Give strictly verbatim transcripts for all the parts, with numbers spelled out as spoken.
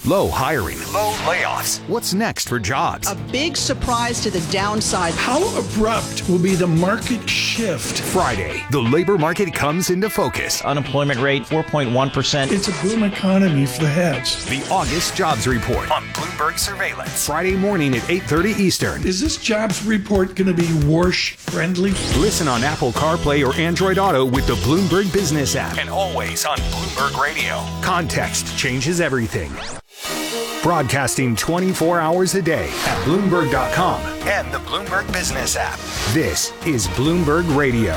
Low hiring, low layoffs. What's next for jobs? A big surprise to the downside. How abrupt will be the market shift? Friday, the labor market comes into focus. Unemployment rate, four point one percent. It's a boom economy for the heads. The August Jobs Report on Bloomberg Surveillance. Friday morning at eight thirty Eastern. Is this jobs report going to be Warsh-friendly? Listen on Apple CarPlay or Android Auto with the Bloomberg Business app. And always on Bloomberg Radio. Context changes everything. Broadcasting twenty-four hours a day at Bloomberg dot com and the Bloomberg Business app. This is Bloomberg Radio.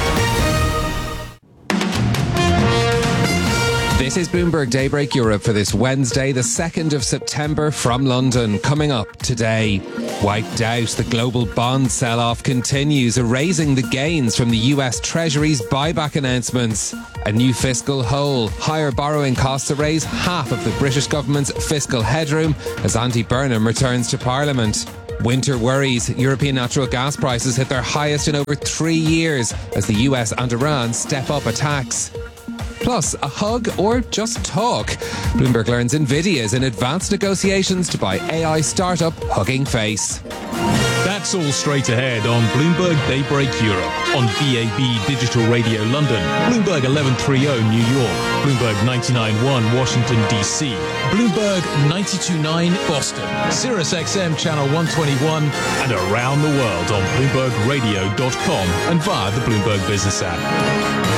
This is Bloomberg Daybreak Europe for this Wednesday, the second of September from London. Coming up today, wiped out, the global bond sell-off continues, erasing the gains from the U S Treasury's buyback announcements. A new fiscal hole, higher borrowing costs erase half of the British government's fiscal headroom as Andy Burnham returns to Parliament. Winter worries. European natural gas prices hit their highest in over three years as the U S and Iran step up attacks. Plus, a hug or just talk. Bloomberg learns Nvidia's in advanced negotiations to buy A I startup Hugging Face. That's all straight ahead on Bloomberg Daybreak Europe, on B A B Digital Radio London, Bloomberg eleven thirty New York, Bloomberg ninety-nine point one Washington, D C, Bloomberg ninety-two point nine Boston, Sirius X M Channel one twenty-one, and around the world on Bloomberg Radio dot com and via the Bloomberg Business app.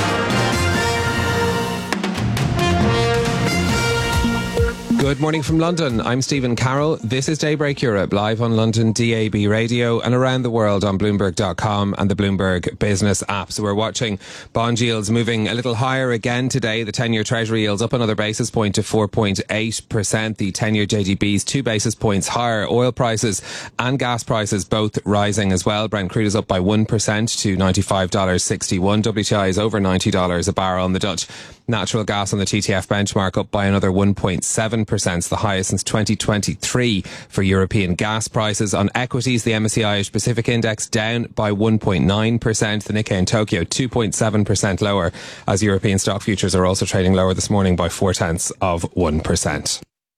Good morning from London. I'm Stephen Carroll. This is Daybreak Europe, live on London D A B Radio and around the world on Bloomberg dot com and the Bloomberg Business app. So we're watching bond yields moving a little higher again today. The ten-year Treasury yields up another basis point to four point eight percent. The ten-year J G B's two basis points higher. Oil prices and gas prices both rising as well. Brent crude is up by one percent to ninety-five dollars sixty-one. W T I is over ninety dollars a barrel. And the Dutch natural gas on the T T F benchmark up by another one point seven percent, the highest since twenty twenty-three for European gas prices. On equities, the M S C I Asia Pacific Index down by one point nine percent. The Nikkei in Tokyo two point seven percent lower, as European stock futures are also trading lower this morning by four tenths of one percent.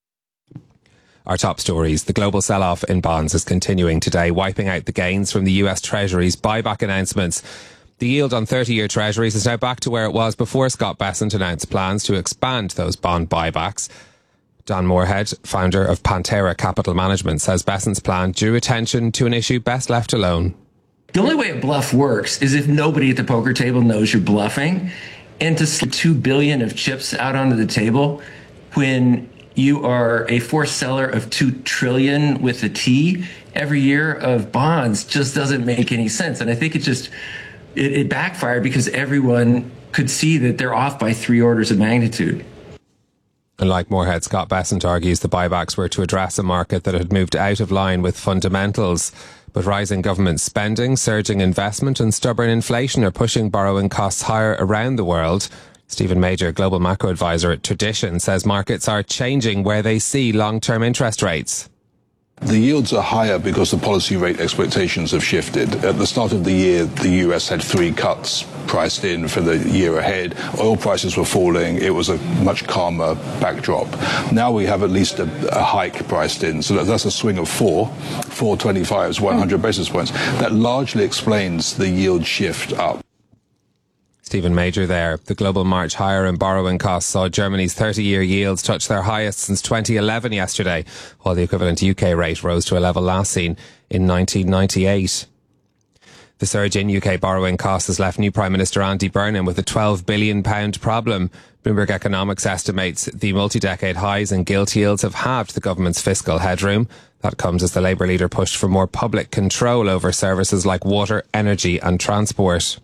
Our top stories. The global sell-off in bonds is continuing today, wiping out the gains from the U S Treasury's buyback announcements. The yield on thirty-year Treasuries is now back to where it was before Scott Bessent announced plans to expand those bond buybacks. Don Moorhead, founder of Pantera Capital Management, says Bessent's plan drew attention to an issue best left alone. The only way a bluff works is if nobody at the poker table knows you're bluffing. And to slip two billion of chips out onto the table when you are a forced seller of two trillion with a T every year of bonds just doesn't make any sense. And I think it just... It, it backfired because everyone could see that they're off by three orders of magnitude. And like Moorhead, Scott Bessent argues the buybacks were to address a market that had moved out of line with fundamentals. But rising government spending, surging investment and stubborn inflation are pushing borrowing costs higher around the world. Stephen Major, global macro advisor at Tradition, says markets are changing where they see long-term interest rates. The yields are higher because the policy rate expectations have shifted. At the start of the year, the U S had three cuts priced in for the year ahead. Oil prices were falling. It was a much calmer backdrop. Now we have at least a, a hike priced in. So that's a swing of four. four twenty-five is one hundred basis points. That largely explains the yield shift up. Stephen Major there. The global march higher in borrowing costs saw Germany's thirty-year yields touch their highest since twenty eleven yesterday, while the equivalent U K rate rose to a level last seen in nineteen ninety-eight. The surge in U K borrowing costs has left new Prime Minister Andy Burnham with a twelve billion pounds problem. Bloomberg Economics estimates the multi-decade highs in gilt yields have halved the government's fiscal headroom. That comes as the Labour leader pushed for more public control over services like water, energy and transport.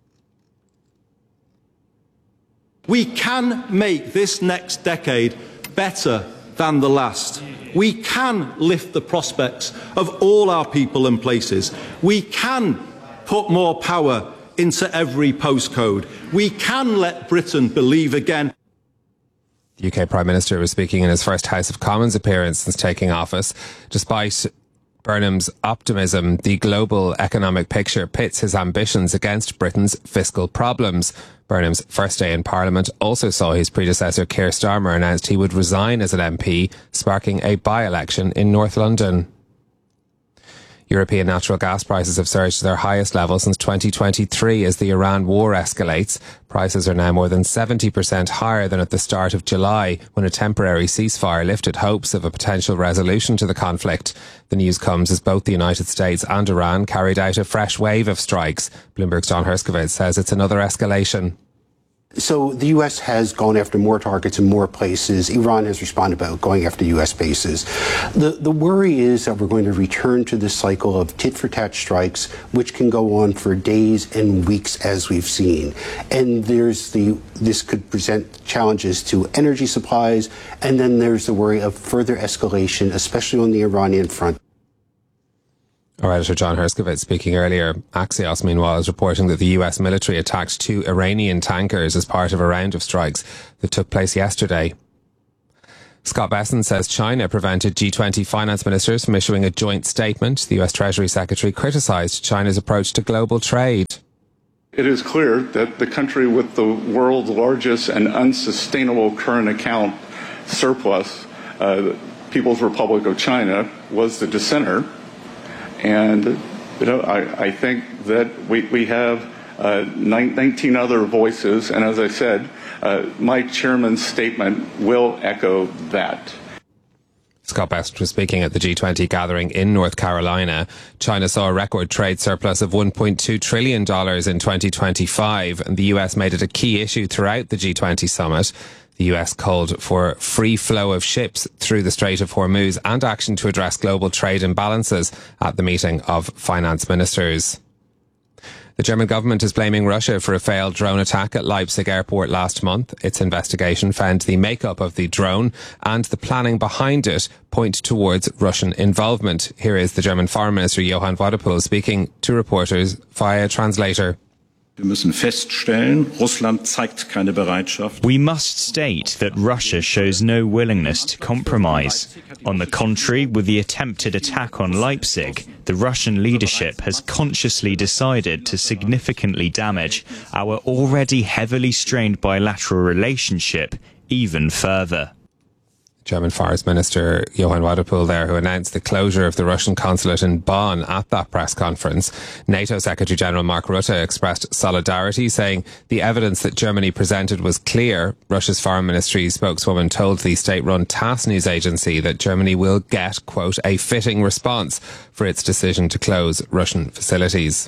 We can make this next decade better than the last. We can lift the prospects of all our people and places. We can put more power into every postcode. We can let Britain believe again. The U K Prime Minister was speaking in his first House of Commons appearance since taking office. Despite Burnham's optimism, the global economic picture pits his ambitions against Britain's fiscal problems. Burnham's first day in Parliament also saw his predecessor Keir Starmer announced he would resign as an M P, sparking a by-election in North London. European natural gas prices have surged to their highest level since twenty twenty-three as the Iran war escalates. Prices are now more than seventy percent higher than at the start of July, when a temporary ceasefire lifted hopes of a potential resolution to the conflict. The news comes as both the United States and Iran carried out a fresh wave of strikes. Bloomberg's John Herskovitz says it's another escalation. So the U S has gone after more targets in more places. Iran has responded by going after U S bases. The the worry is that we're going to return to this cycle of tit-for-tat strikes, which can go on for days and weeks, as we've seen. And there's the this could present challenges to energy supplies, and then there's the worry of further escalation, especially on the Iranian front. Our editor John Herskovitz speaking earlier. Axios, meanwhile, is reporting that the U S military attacked two Iranian tankers as part of a round of strikes that took place yesterday. Scott Bessent says China prevented G twenty finance ministers from issuing a joint statement. The U S Treasury Secretary criticised China's approach to global trade. It is clear that the country with the world's largest and unsustainable current account surplus, uh, People's Republic of China, was the dissenter. And, you know, I, I think that we, we have uh, nineteen other voices. And as I said, uh, my chairman's statement will echo that. Scott Bessent was speaking at the G twenty gathering in North Carolina. China saw a record trade surplus of one point two trillion dollars in twenty twenty-five, and the U S made it a key issue throughout the G twenty summit. The U S called for free flow of ships through the Strait of Hormuz and action to address global trade imbalances at the meeting of finance ministers. The German government is blaming Russia for a failed drone attack at Leipzig airport last month. Its investigation found the makeup of the drone and the planning behind it point towards Russian involvement. Here is the German Foreign Minister Johann Wadepool speaking to reporters via translator. Wir müssen feststellen, Russland zeigt keine Bereitschaft. We must state that Russia shows no willingness to compromise. On the contrary, with the attempted attack on Leipzig, the Russian leadership has consciously decided to significantly damage our already heavily strained bilateral relationship even further. German Foreign Minister Johann Wadepool there, who announced the closure of the Russian consulate in Bonn at that press conference. NATO Secretary General Mark Rutte expressed solidarity, saying the evidence that Germany presented was clear. Russia's Foreign Ministry spokeswoman told the state-run TASS news agency that Germany will get, quote, a fitting response for its decision to close Russian facilities.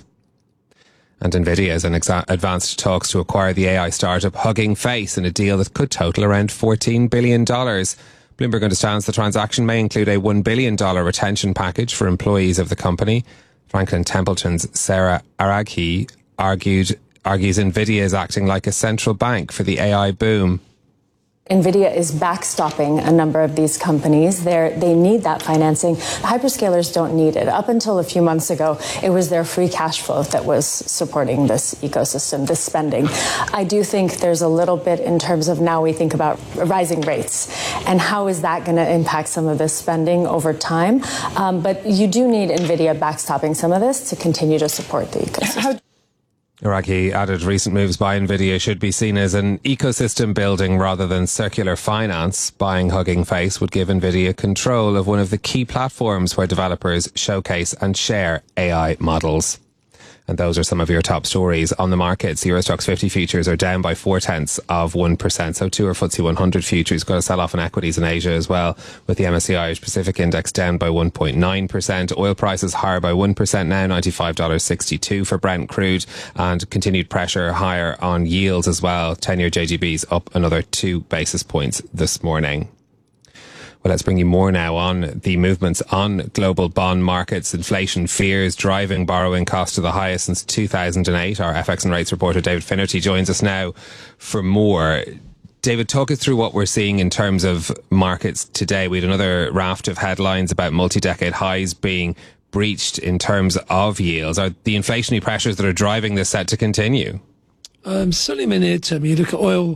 And Nvidia is in exa- advanced talks to acquire the A I startup Hugging Face in a deal that could total around fourteen billion dollars. Bloomberg understands the transaction may include a one billion dollars retention package for employees of the company. Franklin Templeton's Sarah Araghi argued, argues Nvidia is acting like a central bank for the A I boom. NVIDIA is backstopping a number of these companies. They're, they need that financing. Hyperscalers don't need it. Up until a few months ago, it was their free cash flow that was supporting this ecosystem, this spending. I do think there's a little bit in terms of now we think about rising rates and how is that going to impact some of this spending over time. Um, but you do need NVIDIA backstopping some of this to continue to support the ecosystem. How- Araki added recent moves by Nvidia should be seen as an ecosystem building rather than circular finance. Buying Hugging Face would give Nvidia control of one of the key platforms where developers showcase and share A I models. And those are some of your top stories on the markets. Euro Stoxx fifty futures are down by four tenths of one percent. So too are F T S E one hundred futures. Got a sell off in equities in Asia as well, with the M S C I Irish Pacific Index down by one point nine percent. Oil prices higher by one percent now, ninety-five dollars sixty-two for Brent crude, and continued pressure higher on yields as well. ten-year J G B's up another two basis points this morning. Well, let's bring you more now on the movements on global bond markets. Inflation fears driving borrowing costs to the highest since two thousand eight. Our F X and rates reporter David Finnerty joins us now for more. David, talk us through what we're seeing in terms of markets today. We had another raft of headlines about multi-decade highs being breached in terms of yields. Are the inflationary pressures that are driving this set to continue? Um, certainly in the near term, you look at oil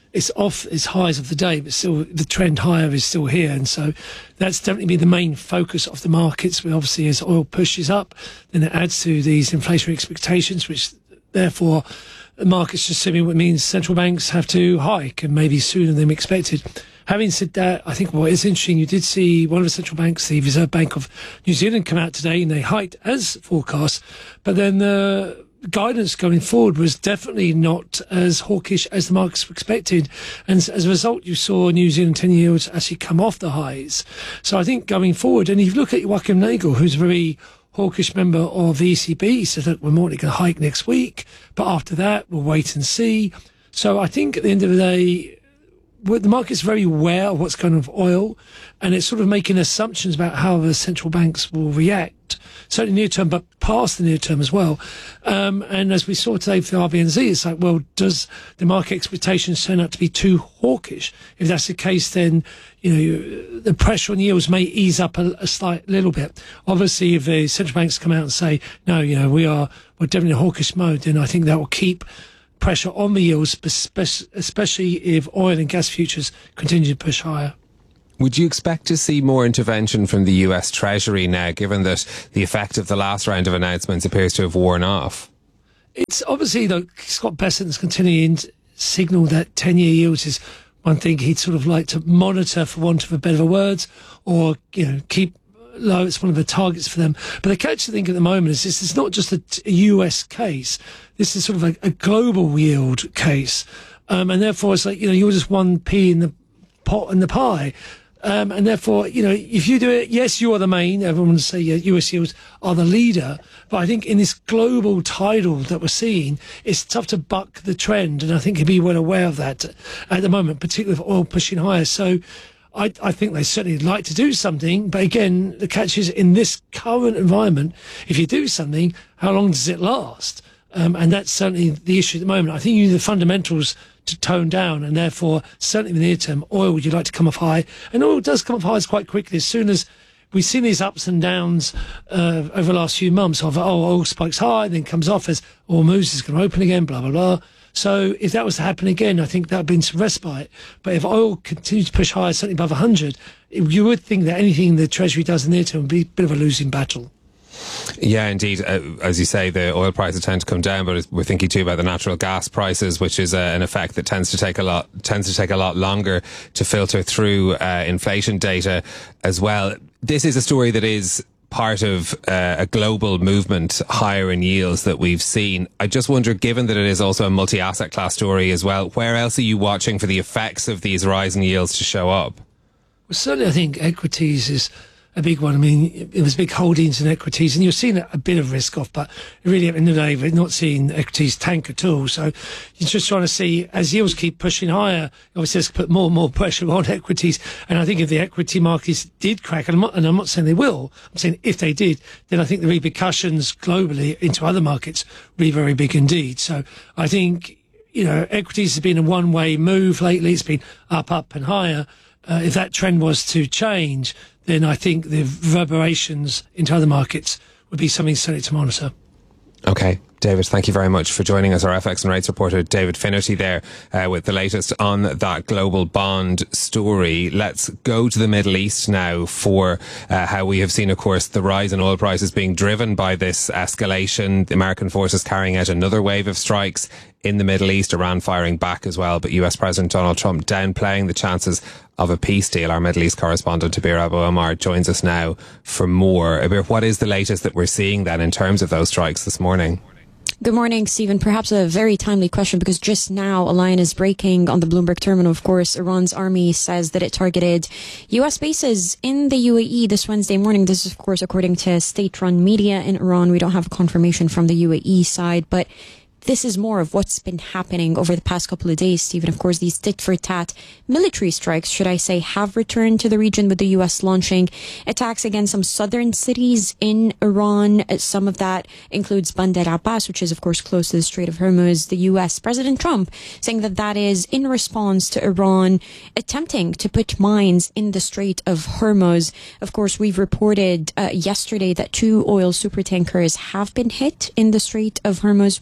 it's off its highs of the day, but still the trend higher is still here. And so that's definitely been the main focus of the markets. But obviously, as oil pushes up, then it adds to these inflationary expectations, which therefore the market's assuming what means central banks have to hike, and maybe sooner than expected. Having said that, I think what is interesting, you did see one of the central banks, the Reserve Bank of New Zealand, come out today and they hiked as forecast, but then the guidance going forward was definitely not as hawkish as the markets expected, and as a result you saw New Zealand ten year yields actually come off the highs. So I think going forward, and if you look at Joachim Nagel, who's a very hawkish member of the E C B, he said, look, we're more likely going to hike next week, but after that we'll wait and see. So I think at the end of the day, the market's very aware of what's going on with oil, and it's sort of making assumptions about how the central banks will react, certainly near term, but past the near term as well. Um, and as we saw today for the R B N Z, it's like, well, does the market expectations turn out to be too hawkish? If that's the case, then you know the pressure on yields may ease up a, a slight little bit. Obviously, if the central banks come out and say, no, you know, we are we're definitely in a hawkish mode, then I think that will keep pressure on the yields, especially if oil and gas futures continue to push higher. Would you expect to see more intervention from the U S Treasury now, given that the effect of the last round of announcements appears to have worn off? It's obviously, though, Scott Bessent's continuing to signal that ten year yields is one thing he'd sort of like to monitor, for want of a better words, or you know keep low. It's one of the targets for them. But the catch, I think, at the moment is this is not just a, a U S case. This is sort of a, a global yield case. Um, and therefore, it's like, you know, you're just one pea in the pot and the pie. Um, and therefore, you know, if you do it, yes, you are the main. Everyone will say yeah, U S yields are the leader. But I think in this global tidal that we're seeing, it's tough to buck the trend. And I think he'd be well aware of that at the moment, particularly with oil pushing higher. So I, I think they certainly like to do something. But again, the catch is in this current environment, if you do something, how long does it last? Um, and that's certainly the issue at the moment. I think you need the fundamentals to tone down, and therefore, certainly in the near term, oil would you like to come off high. And oil does come off highs quite quickly as soon as we've seen these ups and downs uh, over the last few months of, oh, oil spikes high, then comes off as Hormuz is going to open again, blah, blah, blah. So if that was to happen again, I think that would be some respite. But if oil continues to push higher, certainly above one hundred, you would think that anything the Treasury does in the near term would be a bit of a losing battle. Yeah, indeed. Uh, as you say, the oil prices tend to come down, but we're thinking too about the natural gas prices, which is uh, an effect that tends to take a lot tends to take a lot longer to filter through uh, inflation data as well. This is a story that is part of uh, a global movement higher in yields that we've seen. I just wonder, given that it is also a multi-asset class story as well, where else are you watching for the effects of these rising yields to show up? Well, certainly I think equities is a big one. I mean, it was big holdings in equities, and you're seeing a bit of risk off, but really at the end of the day, we're not seeing equities tank at all. So you're just trying to see, as yields keep pushing higher, obviously it's put more and more pressure on equities. And I think if the equity markets did crack, and I'm not, and I'm not saying they will, I'm saying if they did, then I think the repercussions globally into other markets would be very big indeed. So I think, you know, equities have been a one-way move lately. It's been up, up and higher. Uh, if that trend was to change, then I think the reverberations into other markets would be something certainly to monitor. Okay. David, thank you very much for joining us. Our F X and rates reporter, David Finnerty, there uh, with the latest on that global bond story. Let's go to the Middle East now for uh, how we have seen, of course, the rise in oil prices being driven by this escalation. The American forces carrying out another wave of strikes in the Middle East, Iran firing back as well, but U S President Donald Trump downplaying the chances of a peace deal. Our Middle East correspondent, Abir Abu Omar, joins us now for more. Abir, what is the latest that we're seeing then in terms of those strikes this morning? Good morning, Stephen. Perhaps a very timely question, because just now a line is breaking on the Bloomberg terminal. Of course, Iran's army says that it targeted U S bases in the U A E this Wednesday morning. This is, of course, according to state-run media in Iran. We don't have confirmation from the U A E side, but this is more of what's been happening over the past couple of days, Stephen. Of course, these tit-for-tat military strikes, should I say, have returned to the region, with the U S launching attacks against some southern cities in Iran. Some of that includes Bandar Abbas, which is, of course, close to the Strait of Hormuz. The U S, President Trump, saying that that is in response to Iran attempting to put mines in the Strait of Hormuz. Of course, we've reported uh, yesterday that two oil supertankers have been hit in the Strait of Hormuz, with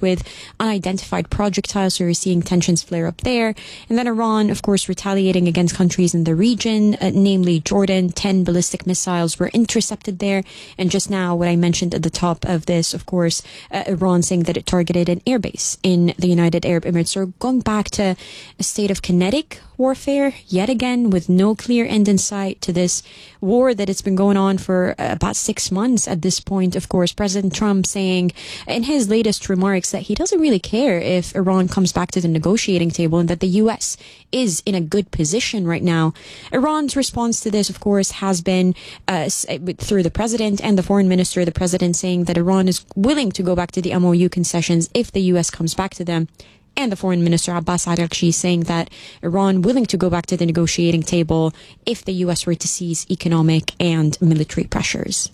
unidentified projectiles. So we're seeing tensions flare up there. And then Iran, of course, retaliating against countries in the region, uh, namely Jordan. ten ballistic missiles were intercepted there. And just now, what I mentioned at the top of this, of course, uh, Iran saying that it targeted an airbase in the United Arab Emirates. So going back to a state of kinetic warfare, yet again, with no clear end in sight to this war that it's been going on for about six months at this point. Of course, President Trump saying in his latest remarks that he doesn't really care if Iran comes back to the negotiating table and that the U S is in a good position right now. Iran's response to this, of course, has been uh, through the president and the foreign minister, the president saying that Iran is willing to go back to the M O U concessions if the U S comes back to them. And the foreign minister, Abbas Araghchi, saying that Iran willing to go back to the negotiating table if the U S were to cease economic and military pressures.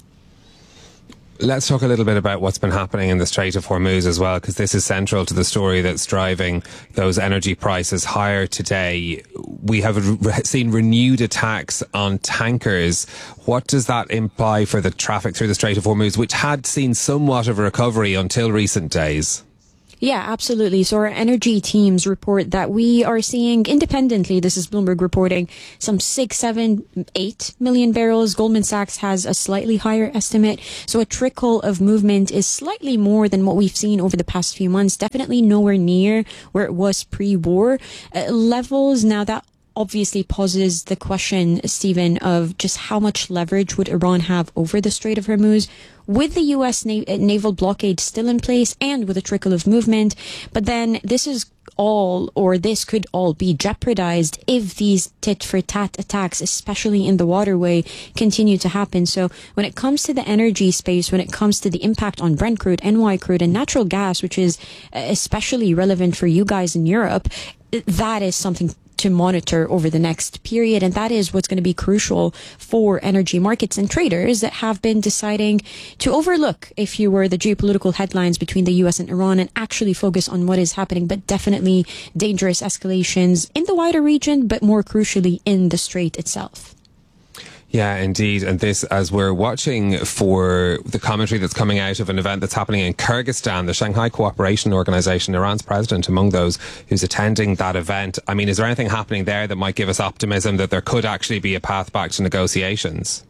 Let's talk a little bit about what's been happening in the Strait of Hormuz as well, because this is central to the story that's driving those energy prices higher today. We have re- seen renewed attacks on tankers. What does that imply for the traffic through the Strait of Hormuz, which had seen somewhat of a recovery until recent days? Yeah, absolutely. So our energy teams report that we are seeing independently, this is Bloomberg reporting, some six, seven, eight million barrels. Goldman Sachs has a slightly higher estimate. So a trickle of movement is slightly more than what we've seen over the past few months. Definitely nowhere near where it was pre-war uh, levels. Now that obviously poses the question, Stephen, of just how much leverage would Iran have over the Strait of Hormuz with the U S na- naval blockade still in place and with a trickle of movement. But then this is all, or this could all be jeopardized if these tit-for-tat attacks, especially in the waterway, continue to happen. So when it comes to the energy space, when it comes to the impact on Brent crude, N Y crude, and natural gas, which is especially relevant for you guys in Europe, that is something to monitor over the next period. And that is what's going to be crucial for energy markets and traders that have been deciding to overlook, if you were, the geopolitical headlines between the U S and Iran and actually focus on what is happening, but definitely dangerous escalations in the wider region, but more crucially in the Strait itself. Yeah, indeed. And this, as we're watching for the commentary that's coming out of an event that's happening in Kyrgyzstan, the Shanghai Cooperation Organization, Iran's president among those who's attending that event. I mean, is there anything happening there that might give us optimism that there could actually be a path back to negotiations?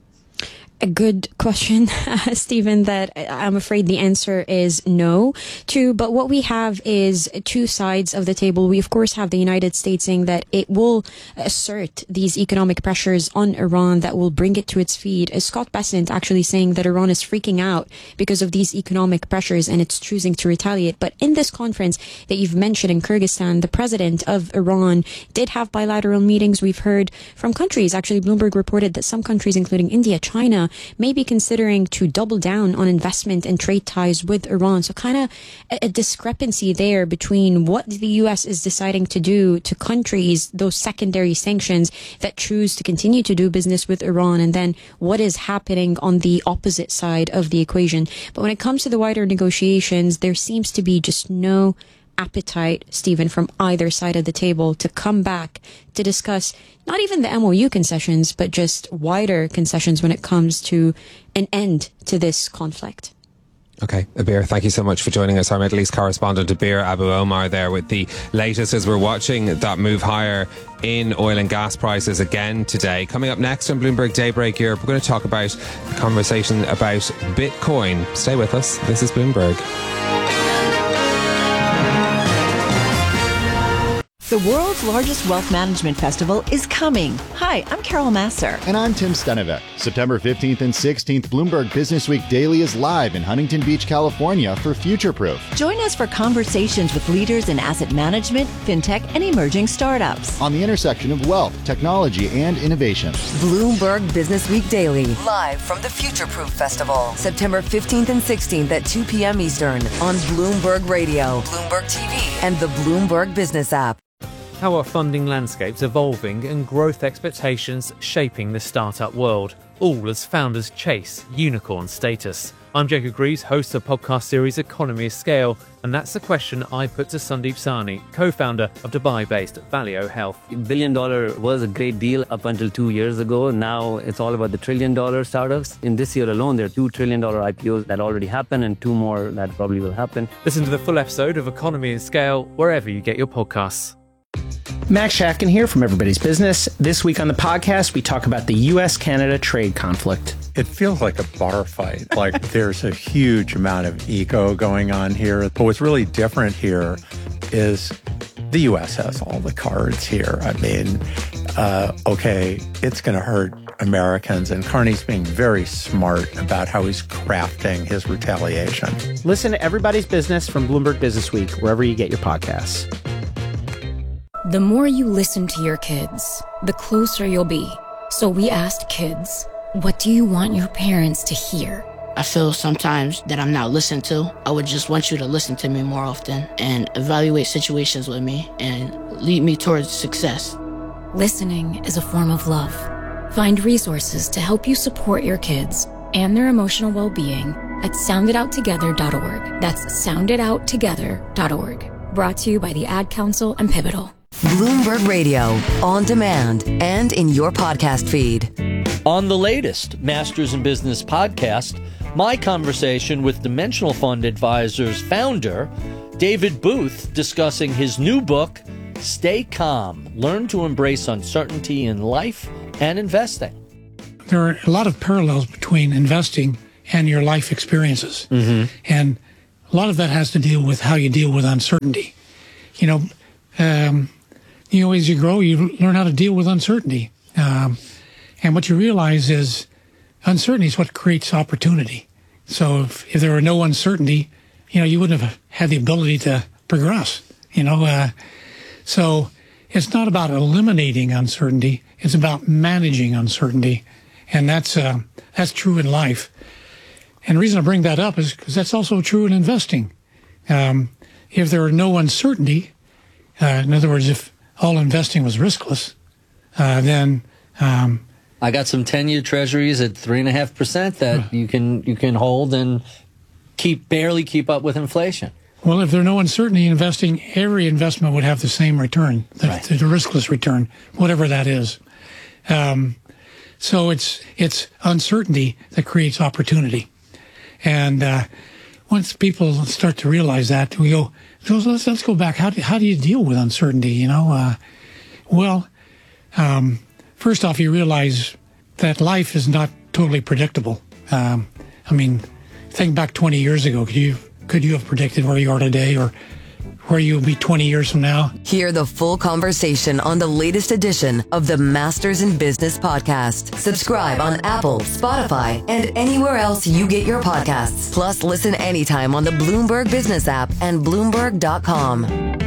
A good question, uh, Stephen, that I'm afraid the answer is no to. But what we have is two sides of the table. We, of course, have the United States saying that it will assert these economic pressures on Iran that will bring it to its feet. Uh, Scott Bessent actually saying that Iran is freaking out because of these economic pressures and it's choosing to retaliate. But in this conference that you've mentioned in Kyrgyzstan, the president of Iran did have bilateral meetings. We've heard from countries. Actually, Bloomberg reported that some countries, including India, China, may be considering to double down on investment and trade ties with Iran. So kind of a, a discrepancy there between what the U S is deciding to do to countries, those secondary sanctions that choose to continue to do business with Iran, and then what is happening on the opposite side of the equation. But when it comes to the wider negotiations, there seems to be just no appetite, Stephen, from either side of the table to come back to discuss not even the M O U concessions, but just wider concessions when it comes to an end to this conflict. Okay, Abir, thank you so much for joining us. Our Middle East correspondent Abir Abu Omar there with the latest as we're watching that move higher in oil and gas prices again today. Coming up next on Bloomberg Daybreak Europe, we're going to talk about the conversation about Bitcoin. Stay with us. This is Bloomberg. The world's largest wealth management festival is coming. Hi, I'm Carol Masser. And I'm Tim Stenevec. September fifteenth and sixteenth, Bloomberg Business Week Daily is live in Huntington Beach, California for Futureproof. Join us for conversations with leaders in asset management, fintech, and emerging startups. On the intersection of wealth, technology, and innovation. Bloomberg Business Week Daily, live from the Futureproof Festival. September fifteenth and sixteenth at two p.m. Eastern on Bloomberg Radio, Bloomberg T V, and the Bloomberg Business app. How are funding landscapes evolving and growth expectations shaping the startup world, all as founders chase unicorn status? I'm Jacob Greaves, host of the podcast series Economy of Scale, and that's the question I put to Sandeep Sahni, co-founder of Dubai-based Valeo Health. Billion dollar was a great deal up until two years ago. Now it's all about the trillion dollar startups. In this year alone, there are two trillion dollar I P Os that already happened and two more that probably will happen. Listen to the full episode of Economy of Scale wherever you get your podcasts. Max Shafkin here from Everybody's Business. This week on the podcast, we talk about the U S Canada trade conflict. It feels like a bar fight, like there's a huge amount of ego going on here. But what's really different here is the U S has all the cards here. I mean, uh, okay, it's going to hurt Americans, and Carney's being very smart about how he's crafting his retaliation. Listen to Everybody's Business from Bloomberg Business Week, wherever you get your podcasts. The more you listen to your kids, the closer you'll be. So we asked kids, what do you want your parents to hear? I feel sometimes that I'm not listened to. I would just want you to listen to me more often and evaluate situations with me and lead me towards success. Listening is a form of love. Find resources to help you support your kids and their emotional well-being at sound it out together dot org. That's sound it out together dot org. Brought to you by the Ad Council and Pivotal. Bloomberg Radio, on demand and in your podcast feed. On the latest Masters in Business podcast, my conversation with Dimensional Fund Advisors founder David Booth discussing his new book, Stay Calm, Learn to Embrace Uncertainty in Life and Investing. There are a lot of parallels between investing and your life experiences. Mm-hmm. And a lot of that has to deal with how you deal with uncertainty. You know, um, you know, as you grow, you learn how to deal with uncertainty. Um, and what you realize is uncertainty is what creates opportunity. So if, if there were no uncertainty, you know, you wouldn't have had the ability to progress, you know. Uh, so it's not about eliminating uncertainty. It's about managing uncertainty. And that's, uh, that's true in life. And the reason I bring that up is because that's also true in investing. Um, if there were no uncertainty, uh, in other words, if all investing was riskless, uh, then um, I got some ten-year treasuries at three and a half percent that uh, you can you can hold and keep barely keep up with inflation. Well, if there's no uncertainty in investing, every investment would have the same return, the, right. the, the riskless return, whatever that is. Um, so it's it's uncertainty that creates opportunity. And uh, once people start to realize that, we go, let's, let's go back. How do, how do you deal with uncertainty, you know? Uh, well, um, first off, you realize that life is not totally predictable. Um, I mean, think back twenty years ago. Could you, could you have predicted where you are today or where you'll be twenty years from now? Hear the full conversation on the latest edition of the Masters in Business podcast. Subscribe on Apple, Spotify, and anywhere else you get your podcasts. Plus, listen anytime on the Bloomberg Business app and Bloomberg dot com.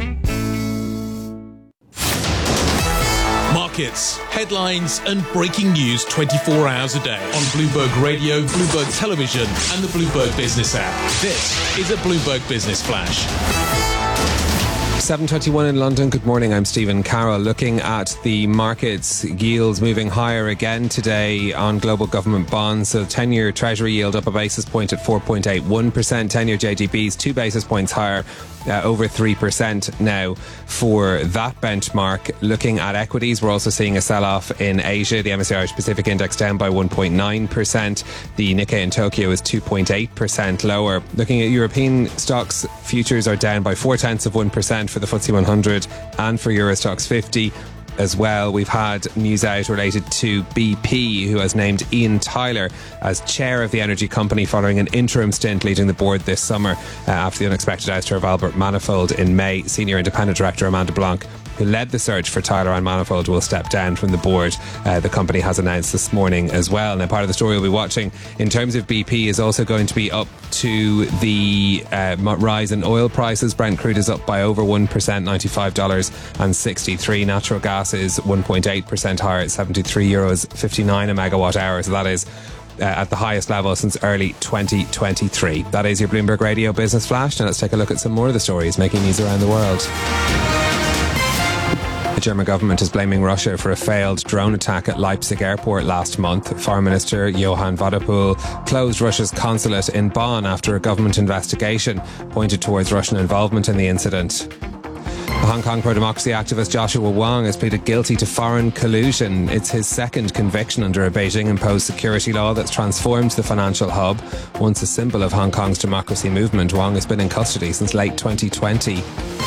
Markets, headlines, and breaking news twenty-four hours a day on Bloomberg Radio, Bloomberg Television, and the Bloomberg Business app. This is a Bloomberg Business Flash. seven twenty-one in London. Good morning. I'm Stephen Carroll. Looking at the markets, yields moving higher again today on global government bonds. So ten-year Treasury yield up a basis point at four point eight one percent. ten-year J G Bs two basis points higher, uh, over three percent now for that benchmark. Looking at equities, we're also seeing a sell-off in Asia. The M S C I Irish Pacific Index down by one point nine percent. The Nikkei in Tokyo is two point eight percent lower. Looking at European stocks, futures are down by four tenths of one percent for the F T S E one hundred and for Euro Stoxx fifty. As well, we've had news out related to B P, who has named Ian Tyler as chair of the energy company following an interim stint leading the board this summer uh, after the unexpected ouster of Albert Manifold in May. Senior independent director Amanda Blanc, who led the search for Tyler and Manifold, will step down from the board. Uh, the company has announced this morning as well. Now, part of the story we'll be watching in terms of B P is also going to be up to the uh, rise in oil prices. Brent crude is up by over one percent, ninety-five dollars and sixty-three. Natural gas is one point eight percent higher at seventy-three euros fifty-nine a megawatt hour. So that is Uh, at the highest level since early twenty twenty-three. That is your Bloomberg Radio Business Flash. Now let's take a look at some more of the stories making news around the world. The German government is blaming Russia for a failed drone attack at Leipzig airport last month. Foreign Minister Johann Wadepool closed Russia's consulate in Bonn after a government investigation pointed towards Russian involvement in the incident. The Hong Kong pro-democracy activist Joshua Wong has pleaded guilty to foreign collusion. It's his second conviction under a Beijing-imposed security law that's transformed the financial hub. Once a symbol of Hong Kong's democracy movement, Wong has been in custody since late twenty twenty.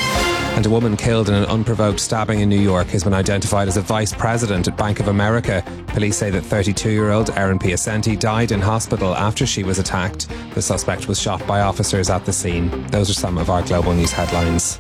And a woman killed in an unprovoked stabbing in New York has been identified as a vice president at Bank of America. Police say that thirty-two-year-old Erin Piacenti died in hospital after she was attacked. The suspect was shot by officers at the scene. Those are some of our global news headlines.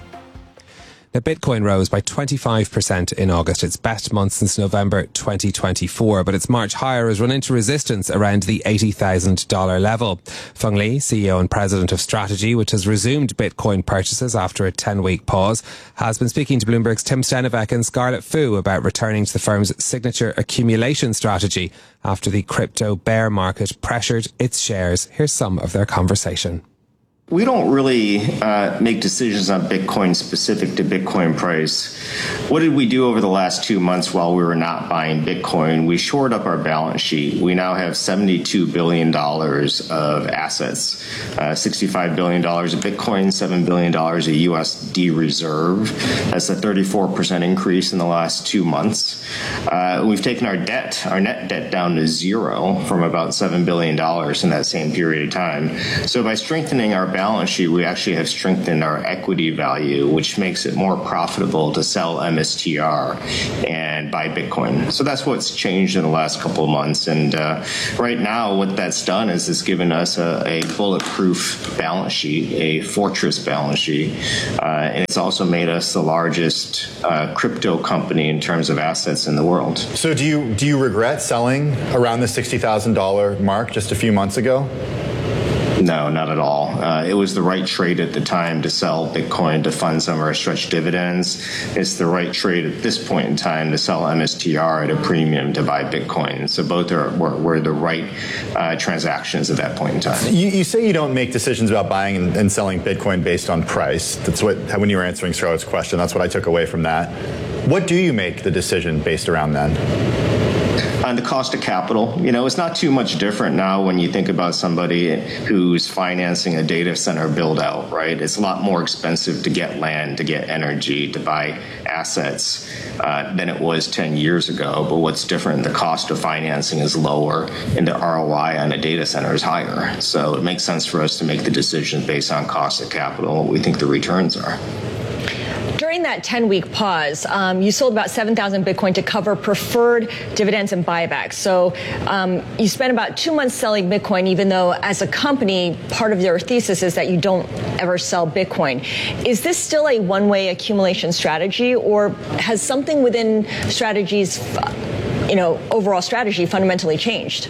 Now, Bitcoin rose by twenty-five percent in August, its best month since November twenty twenty-four, but its march higher has run into resistance around the eighty thousand dollars level. Feng Li, C E O and President of Strategy, which has resumed Bitcoin purchases after a ten-week pause, has been speaking to Bloomberg's Tim Stenivec and Scarlett Fu about returning to the firm's signature accumulation strategy after the crypto bear market pressured its shares. Here's some of their conversation. We don't really uh, make decisions on Bitcoin specific to Bitcoin price. What did we do over the last two months while we were not buying Bitcoin? We shored up our balance sheet. We now have seventy-two billion dollars of assets, uh, sixty-five billion dollars of Bitcoin, seven billion dollars of U S D reserve. That's a thirty-four percent increase in the last two months. Uh, we've taken our debt, our net debt down to zero from about seven billion dollars in that same period of time. So by strengthening our balance balance sheet, we actually have strengthened our equity value, which makes it more profitable to sell M S T R and buy Bitcoin. So that's what's changed in the last couple of months. And uh, right now, what that's done is it's given us a, a bulletproof balance sheet, a fortress balance sheet. Uh, and it's also made us the largest uh, crypto company in terms of assets in the world. So do you do you regret selling around the sixty thousand dollars mark just a few months ago? No, not at all. Uh, it was the right trade at the time to sell Bitcoin to fund some of our stretch dividends. It's the right trade at this point in time to sell M S T R at a premium to buy Bitcoin. So both are were, were the right uh, transactions at that point in time. You, you say you don't make decisions about buying and, and selling Bitcoin based on price. That's what, when you were answering Scarlett's question, that's what I took away from that. What do you make the decision based around then? On the cost of capital, you know, it's not too much different now when you think about somebody who's financing a data center build out, right? It's a lot more expensive to get land, to get energy, to buy assets uh, than it was ten years ago. But what's different, the cost of financing is lower and the R O I on a data center is higher. So it makes sense for us to make the decision based on cost of capital and what we think the returns are. During that ten-week pause, um, you sold about seven thousand Bitcoin to cover preferred dividends and buybacks. So um, you spent about two months selling Bitcoin, even though as a company, part of your thesis is that you don't ever sell Bitcoin. Is this still a one-way accumulation strategy, or has something within Strategy's, you know, overall strategy fundamentally changed?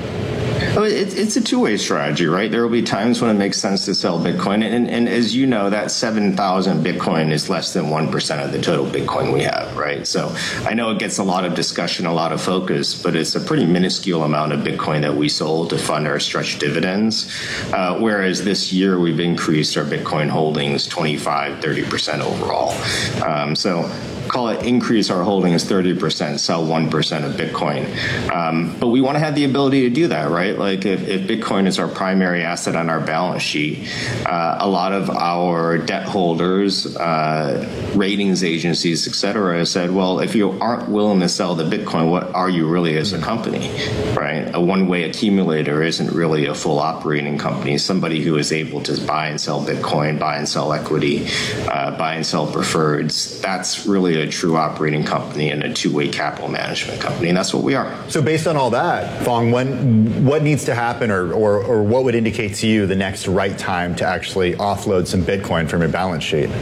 Oh, it, it's a two-way strategy, right? There will be times when it makes sense to sell Bitcoin. And, and as you know, that seven thousand Bitcoin is less than one percent of the total Bitcoin we have, right? So I know it gets a lot of discussion, a lot of focus, but it's a pretty minuscule amount of Bitcoin that we sold to fund our stretch dividends. Uh, whereas this year we've increased our Bitcoin holdings twenty-five, thirty percent overall. Um, so call it increase our holdings thirty percent, sell one percent of Bitcoin. Um, but we want to have the ability to do that, right? Like if, if Bitcoin is our primary asset on our balance sheet, uh, a lot of our debt holders, uh, ratings agencies, et cetera, said, well, if you aren't willing to sell the Bitcoin, what are you really as a company, right? A one-way accumulator isn't really a full operating company. Somebody who is able to buy and sell Bitcoin, buy and sell equity, uh, buy and sell preferreds, that's really a true operating company and a two-way capital management company, and that's what we are. So based on all that, Fong, when, what needs to happen or, or, or what would indicate to you the next right time to actually offload some Bitcoin from your balance sheet?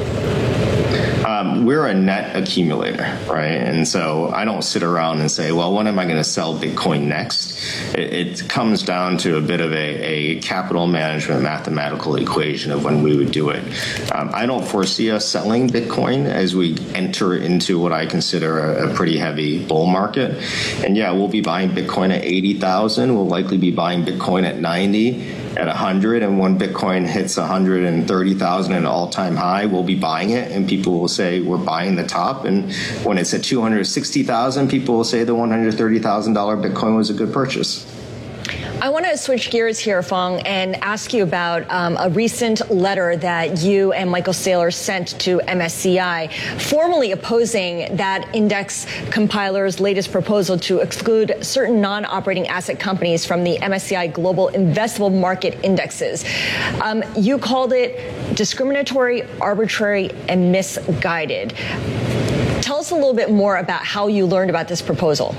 Um, we're a net accumulator, right? And so I don't sit around and say, well, when am I going to sell Bitcoin next? It, it comes down to a bit of a, a capital management mathematical equation of when we would do it. Um, I don't foresee us selling Bitcoin as we enter into what I consider a, a pretty heavy bull market. And yeah, we'll be buying Bitcoin at eighty thousand. We'll likely be buying Bitcoin at ninety. at one hundred, and when Bitcoin hits one hundred thirty thousand, an all-time high, we'll be buying it, and people will say we're buying the top. And when it's at two hundred sixty thousand, people will say the one hundred thirty thousand dollars Bitcoin was a good purchase. I want to switch gears here, Phong, and ask you about um, a recent letter that you and Michael Saylor sent to M S C I, formally opposing that index compiler's latest proposal to exclude certain non-operating asset companies from the M S C I Global Investable Market Indexes. Um, you called it discriminatory, arbitrary, and misguided. Tell us a little bit more about how you learned about this proposal.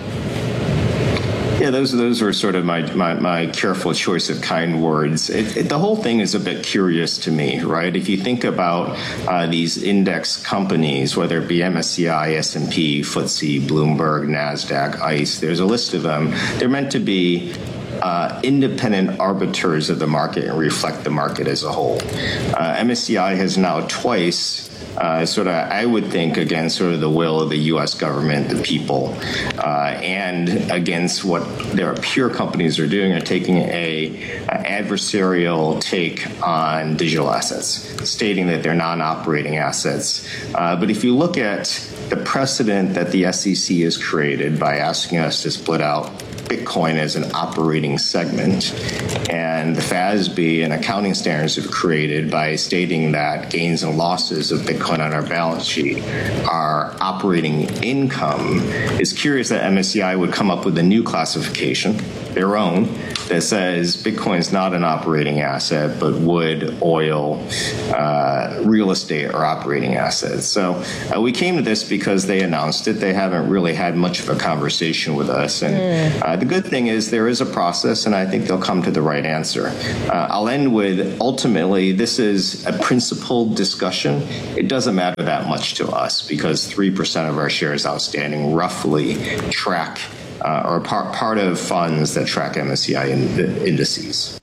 Yeah, those those were sort of my, my, my careful choice of kind words. It, it, the whole thing is a bit curious to me, right? If you think about uh, these index companies, whether it be M S C I, S and P, F T S E, Bloomberg, NASDAQ, ICE, there's a list of them. They're meant to be Uh, independent arbiters of the market and reflect the market as a whole. Uh, M S C I has now twice Uh, sort of, I would think, against sort of the will of the U S government, the people, uh, and against what their peer companies are doing, are taking a, a adversarial take on digital assets, stating that they're non-operating assets. Uh, but if you look at the precedent that the S E C has created by asking us to split out Bitcoin as an operating segment, and the F A S B and accounting standards have created by stating that gains and losses of Bitcoin on our balance sheet are operating income, it's curious that M S C I would come up with a new classification, their own, that says Bitcoin is not an operating asset, but wood, oil, uh, real estate are operating assets. So uh, we came to this because they announced it. They haven't really had much of a conversation with us. And uh, the good thing is there is a process, and I think they'll come to the right answer. Uh, I'll end with, ultimately, this is a principled discussion. It doesn't matter that much to us because three percent of our shares outstanding roughly track Uh, or part part of funds that track M S C I in, indices.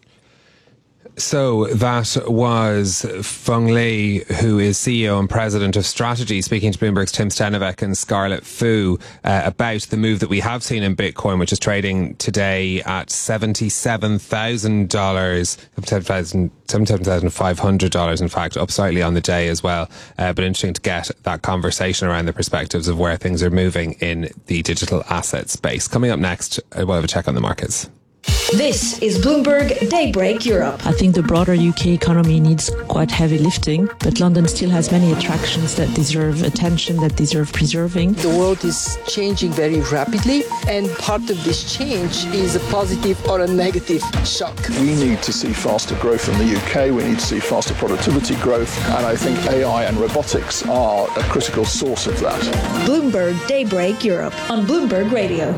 So that was Phong Le, who is C E O and President of Strategy, speaking to Bloomberg's Tim Stenovec and Scarlett Fu uh, about the move that we have seen in Bitcoin, which is trading today at seventy-seven thousand dollars, seventy-seven thousand five hundred dollars, in fact, up slightly on the day as well. Uh, but interesting to get that conversation around the perspectives of where things are moving in the digital asset space. Coming up next, we'll have a check on the markets. This is Bloomberg Daybreak Europe. I think the broader U K economy needs quite heavy lifting, but London still has many attractions that deserve attention, that deserve preserving. The world is changing very rapidly, and part of this change is a positive or a negative shock. We need to see faster growth in the U K. We need to see faster productivity growth, and I think A I and robotics are a critical source of that. Bloomberg Daybreak Europe on Bloomberg Radio.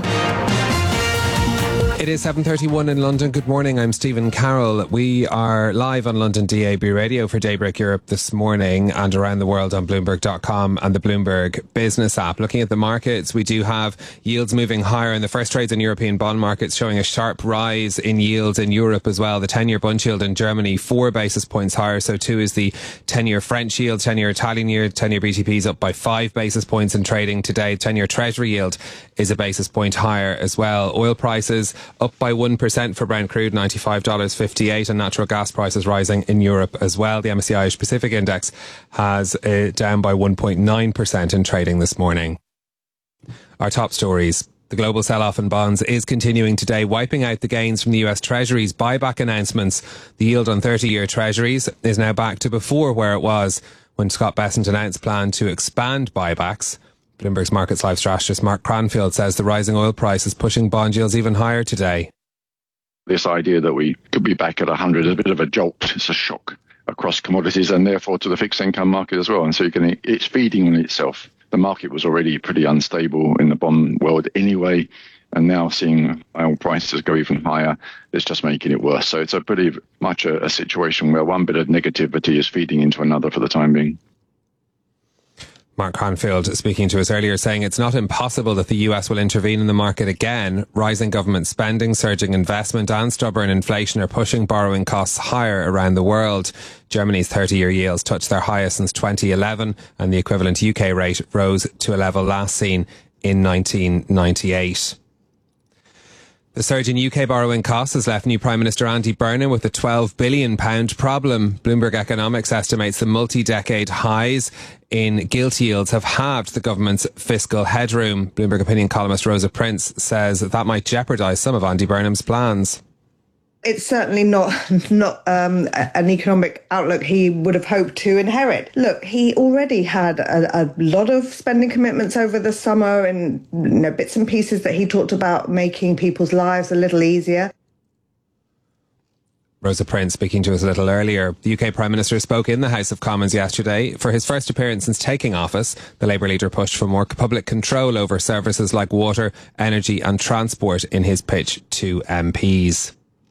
It is seven thirty-one in London. Good morning. I'm Stephen Carroll. We are live on London D A B Radio for Daybreak Europe this morning and around the world on Bloomberg dot com and the Bloomberg Business app. Looking at the markets, we do have yields moving higher in the first trades in European bond markets, showing a sharp rise in yields in Europe as well. The ten-year Bund yield in Germany, four basis points higher. So too is the ten-year French yield, ten-year Italian yield, ten-year B T P is up by five basis points in trading today. ten-year Treasury yield is a basis point higher as well. Oil prices up by one percent for Brent crude, ninety-five dollars fifty-eight, and natural gas prices rising in Europe as well. The M S C I Irish Pacific Index has uh, down by one point nine percent in trading this morning. Our top stories. The global sell-off in bonds is continuing today, wiping out the gains from the U S Treasury's buyback announcements. The yield on thirty-year Treasuries is now back to before where it was when Scott Bessent announced plan to expand buybacks. Bloomberg's Markets Live strategist Mark Cranfield says the rising oil price is pushing bond yields even higher today. This idea that we could be back at one hundred is a bit of a jolt. It's a shock across commodities and therefore to the fixed income market as well. And so you can, it's feeding on itself. The market was already pretty unstable in the bond world anyway. And now seeing oil prices go even higher, it's just making it worse. So it's a pretty much a, a situation where one bit of negativity is feeding into another for the time being. Mark Cranfield speaking to us earlier, saying it's not impossible that the U S will intervene in the market again. Rising government spending, surging investment and stubborn inflation are pushing borrowing costs higher around the world. Germany's thirty-year yields touched their highest since twenty eleven, and the equivalent U K rate rose to a level last seen in nineteen ninety-eight. The surge in U K borrowing costs has left new Prime Minister Andy Burnham with a twelve billion pounds problem. Bloomberg Economics estimates the multi-decade highs in gilt yields have halved the government's fiscal headroom. Bloomberg opinion columnist Rosa Prince says that might jeopardise some of Andy Burnham's plans. It's certainly not not um, an economic outlook he would have hoped to inherit. Look, he already had a, a lot of spending commitments over the summer and, you know, bits and pieces that he talked about making people's lives a little easier. Rosa Prince speaking to us a little earlier. The U K Prime Minister spoke in the House of Commons yesterday. For his first appearance since taking office, the Labour leader pushed for more public control over services like water, energy and transport in his pitch to M Ps.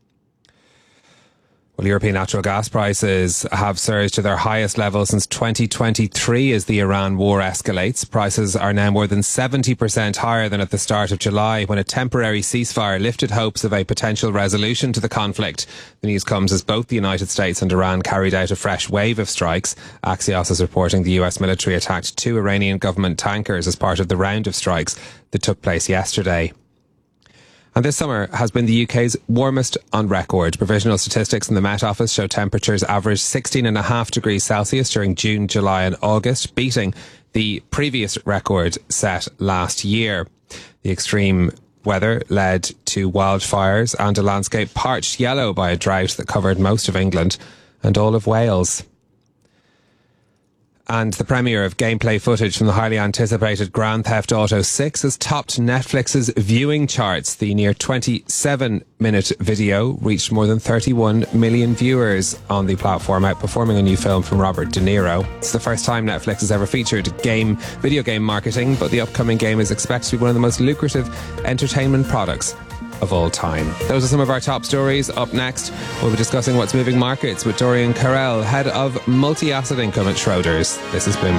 Well, European natural gas prices have surged to their highest level since twenty twenty-three as the Iran war escalates. Prices are now more than seventy percent higher than at the start of July, when a temporary ceasefire lifted hopes of a potential resolution to the conflict. The news comes as both the United States and Iran carried out a fresh wave of strikes. Axios is reporting the U S military attacked two Iranian government tankers as part of the round of strikes that took place yesterday. And this summer has been the U K's warmest on record. Provisional statistics in the Met Office show temperatures averaged sixteen point five degrees Celsius during June, July and August, beating the previous record set last year. The extreme weather led to wildfires and a landscape parched yellow by a drought that covered most of England and all of Wales. And the premiere of gameplay footage from the highly anticipated Grand Theft Auto six has topped Netflix's viewing charts. The near twenty-seven minute video reached more than thirty-one million viewers on the platform, outperforming a new film from Robert De Niro. It's the first time Netflix has ever featured game video game marketing, but the upcoming game is expected to be one of the most lucrative entertainment products of all time. Those are some of our top stories. Up next, we'll be discussing what's moving markets with Dorian Carell, head of multi-asset income at Schroders. This is Bloomberg.